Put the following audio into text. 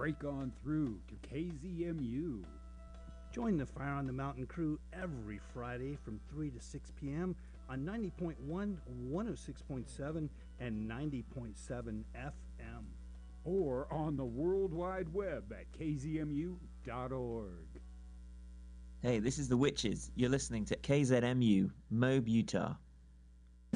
break on through to KZMU. Join the Fire on the Mountain crew every Friday from 3 to 6 p.m. on 90.1, 106.7, and 90.7 FM. Or on the World Wide Web at kzmu.org. Hey, this is The Witches. You're listening to KZMU, Mobe, Utah.